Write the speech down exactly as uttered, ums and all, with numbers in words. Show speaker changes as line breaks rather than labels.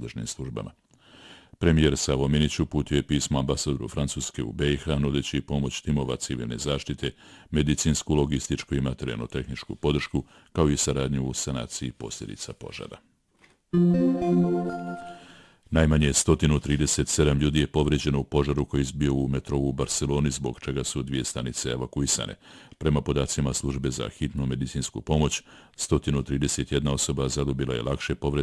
nadležnim službama. Premijer Savo Minić uputio je pismo ambasadoru Francuske u B i H nudeći pomoć timova civilne zaštite, medicinsku, logističku i materijalno-tehničku podršku, kao i saradnju u sanaciji posljedica požara. Najmanje sto trideset sedam ljudi je povrijeđeno u požaru koji je izbio u metrou u Barceloni, zbog čega su dvije stanice evakuisane. Prema podacima službe za hitnu medicinsku pomoć, sto trideset jedna osoba zadobila je lakše povrede